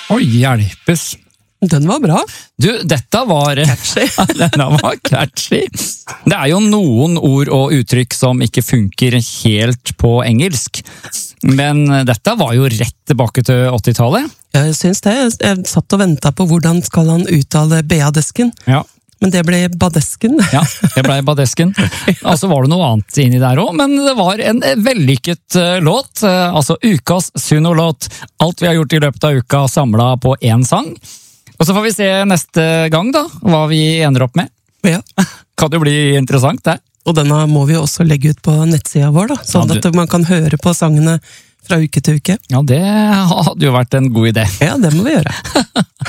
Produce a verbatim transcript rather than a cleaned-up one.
Oi, hjelpes. Den var bra. Du, dette var... Catchy. Denne var catchy. Det er jo noen ord og uttrykk som ikke funker helt på engelsk. Men dette var jo rett tilbake til åttitallet. Jeg synes det. Jeg satt og ventet på hvordan skal han uttale Beadesken. Ja. Men det ble Badesken. Ja, det ble Badesken. Og så var det noe annet inni der også, men det var en vellykket låt. Altså ukas Suno-låt. Alt vi har gjort i løpet av uka samlet på en sang. Og så får vi se neste gang da, hva vi ender opp med. Ja. Kan det bli interessant, det? Og denne må vi også legge ut på nettsida vår, da, sånn Ja, du... at man kan høre på sangene fra uke til uke. Ja, det hadde jo vært en god idé. Ja, det må vi gjøre.